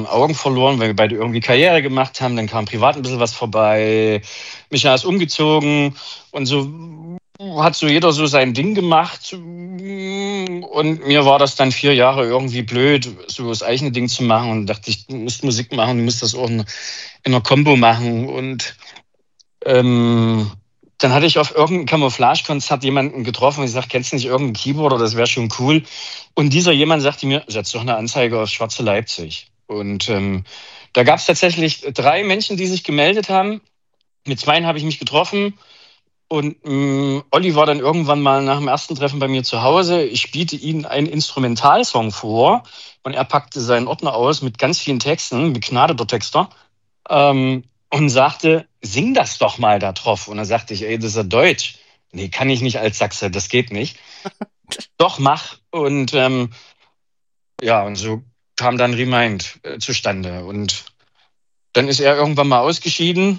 Augen verloren, weil wir beide irgendwie Karriere gemacht haben. Dann kam privat ein bisschen was vorbei. Micha ist umgezogen und so hat so jeder so sein Ding gemacht. Und mir war das dann 4 Jahre irgendwie blöd, so das eigene Ding zu machen. Und dachte ich, du musst Musik machen, du musst das auch in einer Combo machen. Und dann hatte ich auf irgendeinem Camouflage-Konzert jemanden getroffen und ich sagte, kennst du nicht irgendeinen Keyboarder, das wäre schon cool. Und dieser jemand sagte mir, setz doch eine Anzeige auf Schwarze Leipzig. Und da gab es tatsächlich 3 Menschen, die sich gemeldet haben. Mit 2 habe ich mich getroffen. Und Olli war dann irgendwann mal nach dem ersten Treffen bei mir zu Hause. Ich spielte ihm einen Instrumentalsong vor und er packte seinen Ordner aus mit ganz vielen Texten, begnadeter Texter. Und sagte, sing das doch mal da drauf. Und dann sagte ich, ey, das ist ja Deutsch. Nee, kann ich nicht als Sachse, das geht nicht. Doch, mach. Und und so kam dann Remind zustande. Und dann ist er irgendwann mal ausgeschieden.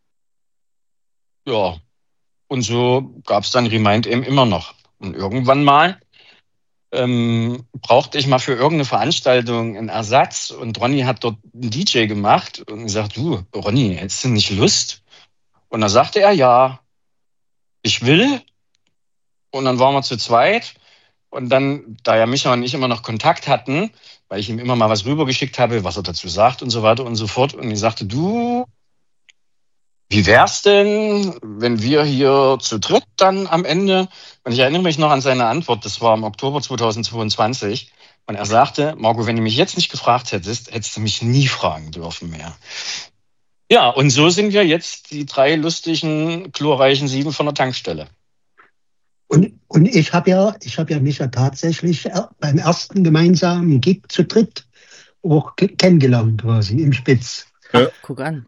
Ja, und so gab es dann Remind eben immer noch. Und irgendwann mal brauchte ich mal für irgendeine Veranstaltung einen Ersatz und Ronny hat dort einen DJ gemacht und gesagt, du, Ronny, hättest du nicht Lust? Und dann sagte er, ja, ich will. Und dann waren wir zu zweit. Und dann, da ja Micha und ich immer noch Kontakt hatten, weil ich ihm immer mal was rübergeschickt habe, was er dazu sagt und so weiter und so fort. Und ich sagte, du, wie wär's denn, wenn wir hier zu dritt dann am Ende, und ich erinnere mich noch an seine Antwort, das war im Oktober 2022, und er sagte, Marco, wenn du mich jetzt nicht gefragt hättest, hättest du mich nie fragen dürfen mehr. Ja, und so sind wir jetzt die 3 lustigen, glorreichen 7 von der Tankstelle. Und ich habe ja Micha tatsächlich beim ersten gemeinsamen Gig zu dritt auch kennengelernt quasi im Spitz. Ja. Guck an.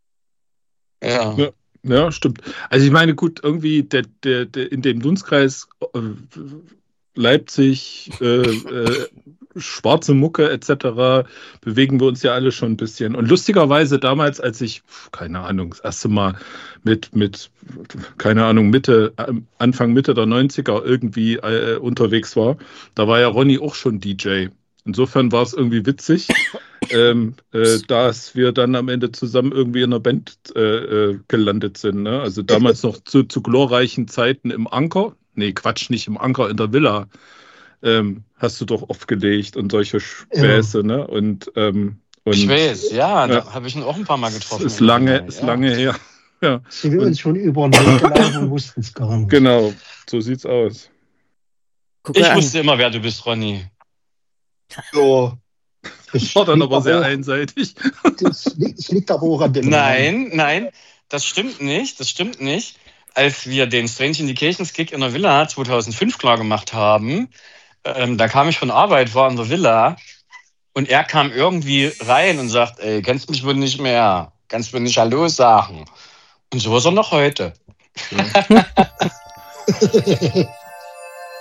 Ja, stimmt. Also ich meine, gut, irgendwie in dem Dunstkreis Leipzig, schwarze Mucke etc. bewegen wir uns ja alle schon ein bisschen. Und lustigerweise damals, als ich, keine Ahnung, das erste Mal mit keine Ahnung, Anfang Mitte der 90er irgendwie unterwegs war, da war ja Ronny auch schon DJ. Insofern war es irgendwie witzig, dass wir dann am Ende zusammen irgendwie in einer Band gelandet sind. Ne? Also damals noch zu glorreichen Zeiten im Anker. Nee, Quatsch, nicht im Anker, in der Villa. Hast du doch aufgelegt und solche Späße. Ja. Ne? Und ich weiß, da habe ich ihn auch ein paar Mal getroffen. Ist lange her. Ja. Sind wir uns schon über den Weg gelaufen und wussten es gar nicht. Genau, so sieht's aus. Ich wusste immer, wer du bist, Ronny. So. Das war dann aber sehr einseitig. Das liegt aber auch an dem Nein, das stimmt nicht. Als wir den Strange Indications Gig in der Villa 2005 klar gemacht haben, da kam ich von Arbeit, war in der Villa und er kam irgendwie rein und sagt, ey, kennst mich wohl nicht mehr, kannst mir nicht Hallo sagen. Und so ist er noch heute. Ja.